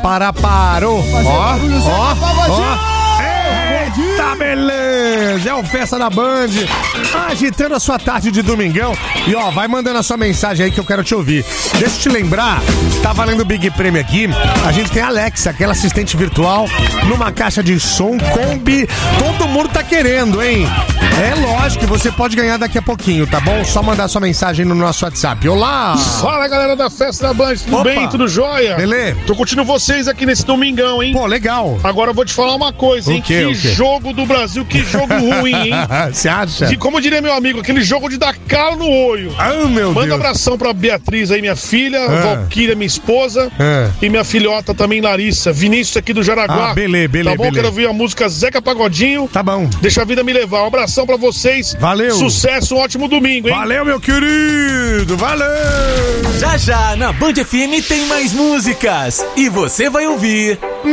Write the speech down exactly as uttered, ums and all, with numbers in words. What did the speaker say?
para, parou. Ó, ó, ó. Eita, beleza! É o Festa da Band, agitando a sua tarde de domingão. E ó, vai mandando a sua mensagem aí que eu quero te ouvir. Deixa eu te lembrar, tá valendo o Big Prêmio aqui. A gente tem a Alexa, aquela assistente virtual, numa caixa de som Kombi. Todo mundo tá querendo, hein? É lógico que você pode ganhar daqui a pouquinho, tá bom? Só mandar sua mensagem no nosso WhatsApp. Olá! Fala, galera da Festa da Band, tudo Opa. bem? Tudo jóia? Beleza? Tô curtindo vocês aqui nesse domingão, hein? Pô, legal. Agora eu vou te falar uma coisa, hein? O quê, que o quê? jogo do Brasil, que jogo ruim, hein? Você acha? Que, como diria meu amigo, aquele jogo de dar calo no olho. Ah, meu Manda um Deus. abração pra Beatriz aí, minha filha, Ah. Valquíria, minha esposa, Ah. e minha filhota também, Larissa. Vinícius aqui do Jaraguá. Ah, beleza, beleza, Tá bom? beleza. Quero ouvir a música Zeca Pagodinho. Tá bom. Deixa a vida me levar. Um abração pra vocês. Valeu. Sucesso, um ótimo domingo, hein? Valeu, meu querido. Valeu. Já já na Band F M tem mais músicas e você vai ouvir